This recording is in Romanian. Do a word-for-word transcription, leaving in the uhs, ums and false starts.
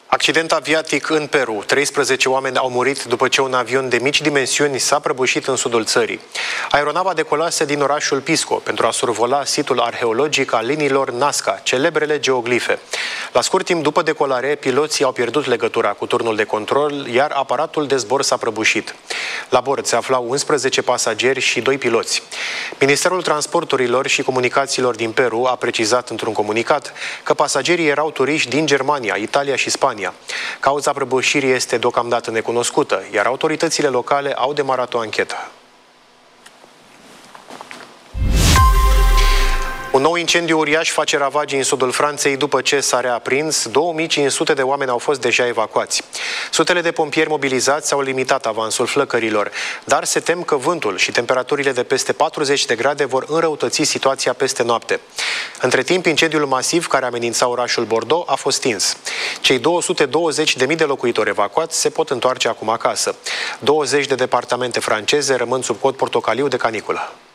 Accident aviatic în Peru. treisprezece oameni au murit după ce un avion de mici dimensiuni s-a prăbușit în sudul țării. Aeronava decolase din orașul Pisco pentru a survola situl arheologic al liniilor Nazca, celebrele geoglife. La scurt timp după decolare, piloții au pierdut legătura cu turnul de control, iar aparatul de zbor s-a prăbușit. La bord se aflau unsprezece pasageri și doi piloți. Ministerul Transporturilor și Comunicațiilor din Peru a precizat într-un comunicat că pasagerii erau turiști din Germania, Italia și Spania. Cauza prăbușirii este deocamdată necunoscută, iar autoritățile locale au demarat o anchetă. Un nou incendiu uriaș face ravagii în sudul Franței după ce s-a reaprins. două mii cinci sute de oameni au fost deja evacuați. Sutele de pompieri mobilizați au limitat avansul flăcărilor, dar se tem că vântul și temperaturile de peste patruzeci de grade vor înrăutăți situația peste noapte. Între timp, incendiul masiv care amenința orașul Bordeaux a fost stins. Cei două sute douăzeci de mii de locuitori evacuați se pot întoarce acum acasă. douăzeci de departamente franceze rămân sub cod portocaliu de caniculă.